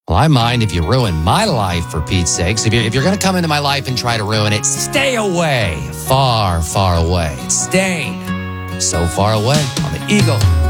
Well, I mind if you ruin my life, for Pete's sakes. If you're going to come into my life and try to ruin it, stay away. Far, far away. Stay so far away on the Eagle